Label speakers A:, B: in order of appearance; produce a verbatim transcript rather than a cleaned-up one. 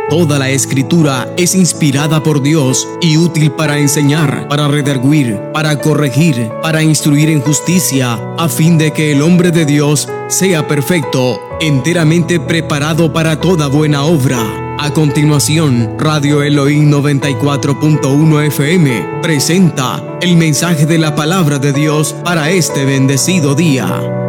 A: Toda la Escritura es inspirada por Dios y útil para enseñar, para redarguir, para corregir, para instruir en justicia, a fin de que el hombre de Dios sea perfecto, enteramente preparado para toda buena obra. A continuación, Radio Elohim noventa y cuatro punto uno F M presenta el mensaje de la palabra de Dios para este bendecido día.